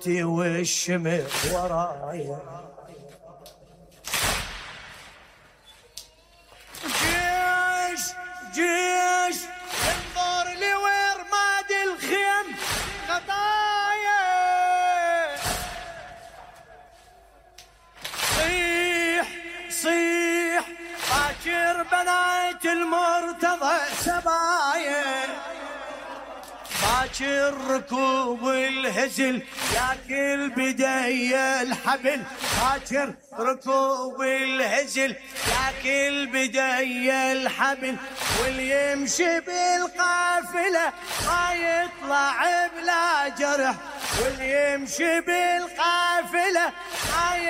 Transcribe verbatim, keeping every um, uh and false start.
تي والشمر ورايا. جيش جيش انظر لورماد الخيم خطايا. صيح صيح باكر بنات المرتضى سبايا. باكر ركوب الهزل ياكل بدي الحبل. باكر ركوب الهزل ياكل بدي الحبل. واللي يمشي بالقافلة ما يطلع بلا جرح. واللي يمشي بالقافلة ما